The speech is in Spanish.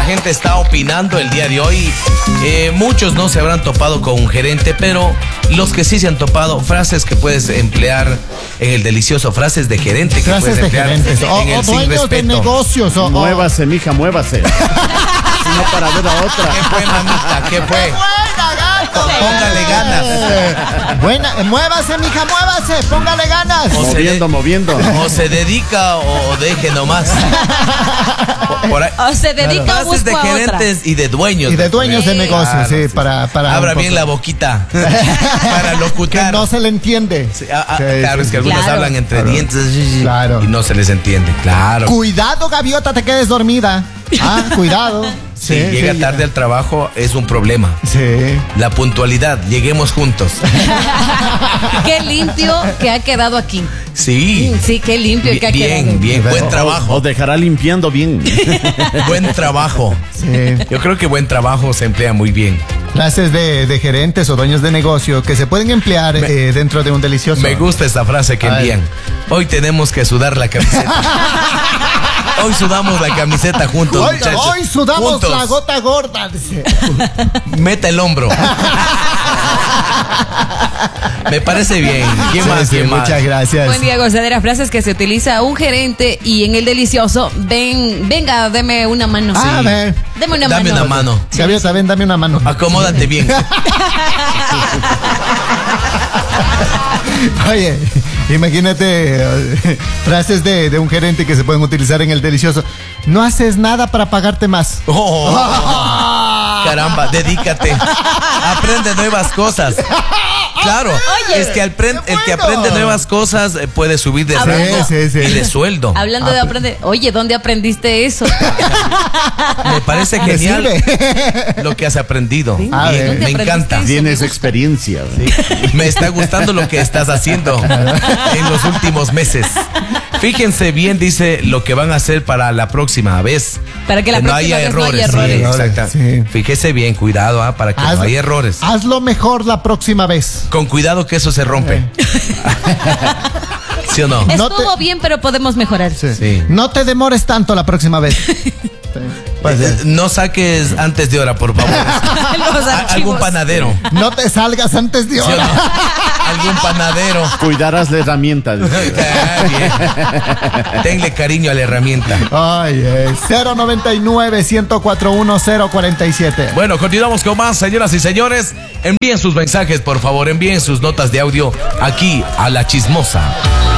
gente está opinando el día de hoy. Muchos no se habrán topado con un gerente, pero los que sí se han topado, frases que puedes emplear en el delicioso, frases de gerente que Frases puedes de emplear gerentes. en el sin Dueños de respeto. negocios. Muévase, mija, muévase. No para ver a otra. ¿Qué fue, mamita? ¿Qué fue? ¡Buena, gato! Póngale ganas. Buena, muévase, mija, muévase. Póngale ganas. Moviendo. O se dedica o deje nomás. Por ahí. O se dedica a Frases de buscar otra. gerentes y de dueños. Y de dueños de negocios, Claro, sí, sí. para Abra un bien poco. la boquita para Que locutar. no se le entiende. Sí, Sí, claro, sí, es que algunos Claro. hablan entre Claro. dientes Claro. y no se les entiende. Claro. Cuidado, gaviota, te quedes dormida. Si Cuidado. Sí, llega sí, tarde al trabajo es un problema. Sí. La puntualidad, lleguemos juntos. Qué limpio que ha quedado aquí. Sí. Sí, qué limpio que ha quedado. Bien, bien, buen O trabajo. dejará limpiando bien. Buen trabajo. Sí. Yo creo que buen trabajo se emplea muy bien. Frases de gerentes o dueños de negocio que se pueden emplear dentro de un delicioso. Me gusta esta frase que A ver. envían. Hoy tenemos que sudar la camiseta. Hoy sudamos la camiseta juntos, Hoy, muchachos. hoy sudamos Juntos. la gota gorda. Dice. Meta el hombro. Me parece bien. ¿Quién Sí, más? sí, ¿Quién más? muchas gracias. Buen día, gozadera. Frases que se utiliza un gerente y en el delicioso, venga, deme una mano. A ver. Deme una Dame mano. una mano. Gaviota, ven, dame una mano. Acomódate bien. Oye, imagínate frases de un gerente que se pueden utilizar en el delicioso. No haces nada para pagarte más. Oh, caramba, dedícate. Aprende nuevas cosas. Claro, Oye, es que el que bueno. aprende nuevas cosas puede subir de rango sí, sí. y de sueldo. Hablando de aprender, oye, ¿dónde aprendiste eso? Me parece Me genial sirve. lo que has aprendido. A Bien, ver. me ¿Dónde encanta. aprendiste? Tienes experiencia. Me está gustando lo que estás haciendo en los últimos meses. Fíjense bien, dice lo que van a hacer para la próxima vez. Para que la no próxima haya vez no haya errores. Sí, errores. exacto. Sí. Fíjese bien, cuidado, para que no haya errores. Hazlo mejor la próxima vez. Con cuidado que eso se rompe. ¿Sí o no? No Estuvo bien, pero podemos mejorar. Sí. No te demores tanto la próxima vez. Pues, No saques antes de hora, por favor. Los archivos. Algún panadero. no te salgas antes de ¿Sí o hora. no? Algún panadero. Cuidarás la herramienta. Bien. Tenle cariño a la herramienta. Ay, 099-141-047. Bueno, continuamos con más, señoras y señores. Envíen sus mensajes, por favor, envíen sus notas de audio aquí a La Chismosa.